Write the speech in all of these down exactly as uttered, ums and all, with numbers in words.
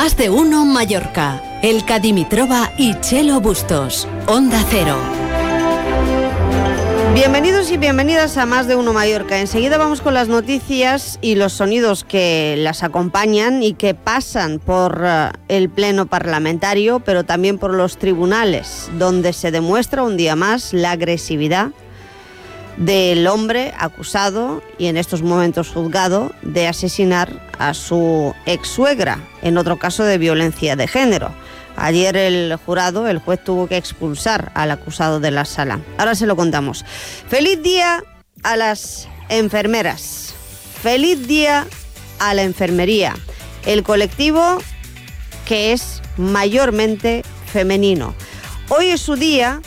Más de uno Mallorca. Elka Dimitrova y Chelo Bustos. Onda Cero. Bienvenidos y bienvenidas a Más de uno Mallorca. Enseguida vamos con las noticias y los sonidos que las acompañan y que pasan por uh, el pleno parlamentario, pero también por los tribunales, donde se demuestra un día más la agresividad del hombre acusado y en estos momentos juzgado de asesinar a su ex-suegra, en otro caso de violencia de género. Ayer el jurado, el juez, tuvo que expulsar al acusado de la sala. Ahora se lo contamos. Feliz día a las enfermeras. Feliz día a la enfermería. El colectivo que es mayormente femenino. Hoy es su día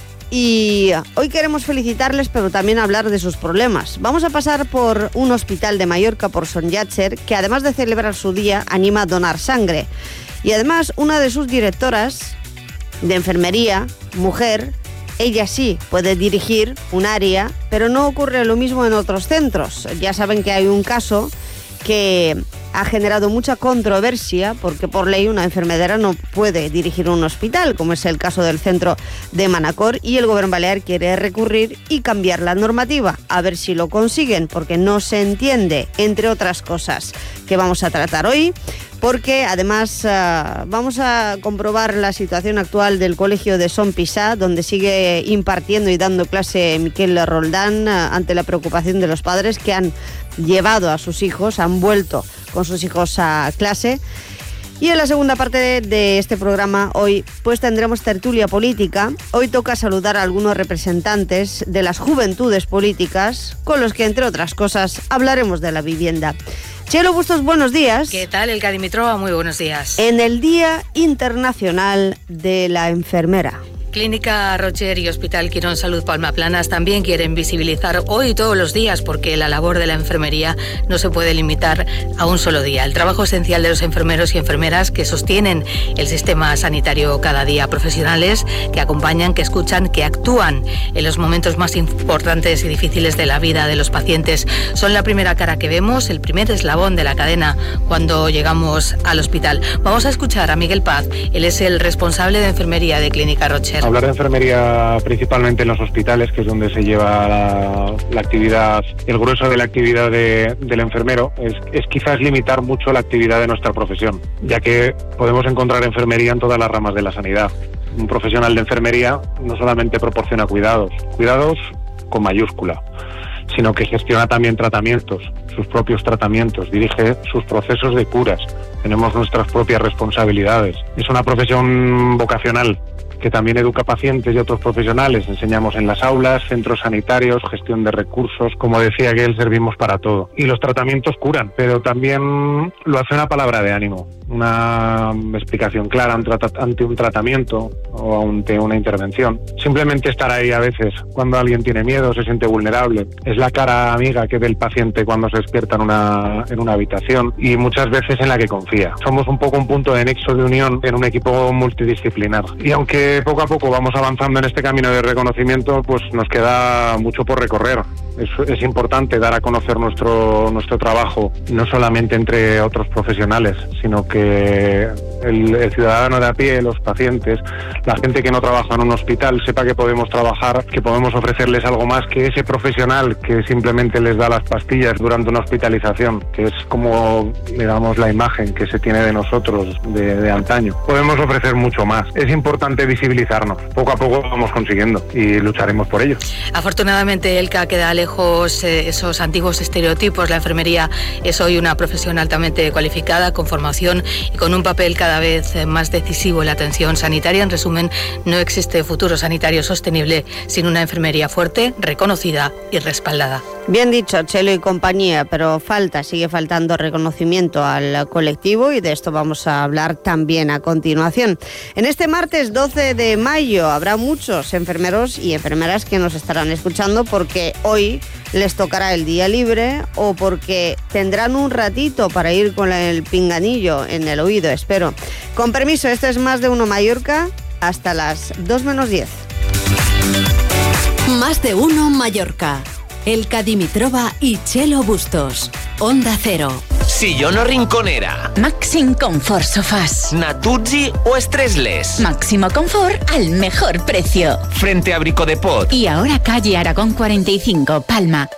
y hoy queremos felicitarles, pero también hablar de sus problemas. Vamos a pasar por un hospital de Mallorca, por Son Llàtzer, que además de celebrar su día, anima a donar sangre. Y además, una de sus directoras de enfermería, mujer, ella sí puede dirigir un área, pero no ocurre lo mismo en otros centros. Ya saben que hay un caso que ha generado mucha controversia porque por ley una enfermera no puede dirigir un hospital, como es el caso del centro de Manacor, y el Gobierno Balear quiere recurrir y cambiar la normativa, a ver si lo consiguen, porque no se entiende, entre otras cosas, que vamos a tratar hoy. Porque además uh, vamos a comprobar la situación actual del colegio de Son Pisà, donde sigue impartiendo y dando clase Miquel Roldán uh, ante la preocupación de los padres que han llevado a sus hijos, han vuelto con sus hijos a clase. Y en la segunda parte de, de este programa hoy pues tendremos tertulia política. Hoy toca saludar a algunos representantes de las juventudes políticas con los que, entre otras cosas, hablaremos de la vivienda. Chelo Bustos, buenos días. ¿Qué tal, Elka Dimitrova? Muy buenos días. En el Día Internacional de la Enfermera. Clínica Rocher y Hospital Quirón Salud Palma Planas también quieren visibilizar hoy todos los días, porque la labor de la enfermería no se puede limitar a un solo día. El trabajo esencial de los enfermeros y enfermeras que sostienen el sistema sanitario cada día, profesionales que acompañan, que escuchan, que actúan en los momentos más importantes y difíciles de la vida de los pacientes. Son la primera cara que vemos, el primer eslabón de la cadena cuando llegamos al hospital. Vamos a escuchar a Miguel Paz, él es el responsable de enfermería de Clínica Rocher. Hablar de enfermería principalmente en los hospitales, que es donde se lleva la, la actividad, el grueso de la actividad de, del enfermero, es, es quizás limitar mucho la actividad de nuestra profesión, ya que podemos encontrar enfermería en todas las ramas de la sanidad. Un profesional de enfermería no solamente proporciona cuidados, cuidados con mayúscula, sino que gestiona también tratamientos, sus propios tratamientos, dirige sus procesos de curas, tenemos nuestras propias responsabilidades. Es una profesión vocacional que también educa pacientes y otros profesionales. Enseñamos en las aulas, centros sanitarios, gestión de recursos. Como decía Gael, servimos para todo. Y los tratamientos curan, pero también lo hace una palabra de ánimo, una explicación clara ante un tratamiento o ante una intervención. Simplemente estar ahí a veces cuando alguien tiene miedo, se siente vulnerable. Es la cara amiga que ve el paciente cuando se despierta en una, en una habitación, y muchas veces en la que confía. Somos un poco un punto de nexo de unión en un equipo multidisciplinar. Y aunque poco a poco vamos avanzando en este camino de reconocimiento, pues nos queda mucho por recorrer. Es, es importante dar a conocer nuestro, nuestro trabajo, no solamente entre otros profesionales, sino que el, el ciudadano de a pie, los pacientes, la gente que no trabaja en un hospital, sepa que podemos trabajar, que podemos ofrecerles algo más que ese profesional que simplemente les da las pastillas durante una hospitalización, que es como, digamos, la imagen que se tiene de nosotros de, de antaño. Podemos ofrecer mucho más. Es importante visibilizarnos. Poco a poco lo vamos consiguiendo y lucharemos por ello. Afortunadamente, Elka, queda lejos eh, esos antiguos estereotipos. La enfermería es hoy una profesión altamente cualificada, con formación y con un papel cada vez más decisivo en la atención sanitaria. En resumen, no existe futuro sanitario sostenible sin una enfermería fuerte, reconocida y respaldada. Bien dicho, Chelo y compañía, pero falta, sigue faltando reconocimiento al colectivo, y de esto vamos a hablar también a continuación. En este martes doce de mayo habrá muchos enfermeros y enfermeras que nos estarán escuchando, porque hoy les tocará el día libre o porque tendrán un ratito para ir con el pinganillo en el oído, espero. Con permiso, esto es Más de uno Mallorca, hasta las dos menos diez. Más de uno Mallorca. Elka Dimitrova y Chelo Bustos. Onda Cero. Sillón o rinconera. Maxim Confort Sofás. Natuzzi o Stressless. Máximo confort al mejor precio. Frente a Brico de Pot. Y ahora calle Aragón cuarenta y cinco, Palma.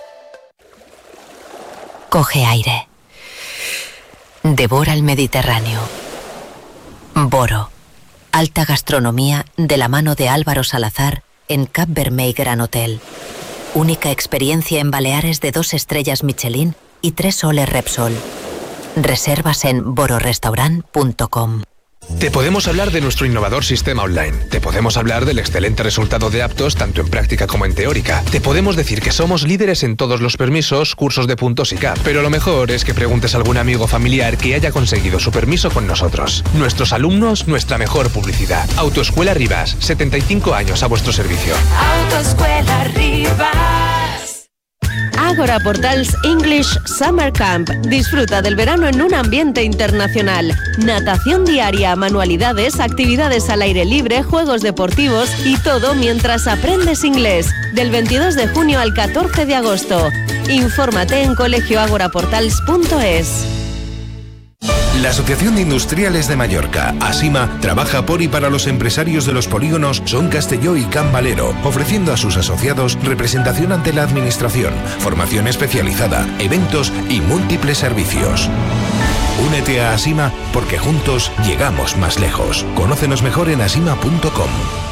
Coge aire. Devora el Mediterráneo. Boro. Alta gastronomía de la mano de Álvaro Salazar en Cap Vermell Gran Hotel. Única experiencia en Baleares de dos estrellas Michelin y tres soles Repsol. Reservas en bororestaurant punto com. Te podemos hablar de nuestro innovador sistema online. Te podemos hablar del excelente resultado de Aptos tanto en práctica como en teórica. Te podemos decir que somos líderes en todos los permisos, cursos de puntos y C A P. Pero lo mejor es que preguntes a algún amigo o familiar que haya conseguido su permiso con nosotros. Nuestros alumnos, nuestra mejor publicidad. Autoescuela Rivas, setenta y cinco años a vuestro servicio. Autoescuela Rivas. Ágora Portals English Summer Camp. Disfruta del verano en un ambiente internacional. Natación diaria, manualidades, actividades al aire libre, juegos deportivos y todo mientras aprendes inglés. Del veintidós de junio al catorce de agosto. Infórmate en colegio agora portals punto es. La Asociación de Industriales de Mallorca, ASIMA, trabaja por y para los empresarios de los polígonos Son Castelló y Can Valero, ofreciendo a sus asociados representación ante la Administración, formación especializada, eventos y múltiples servicios. Únete a ASIMA porque juntos llegamos más lejos. Conócenos mejor en asima punto com.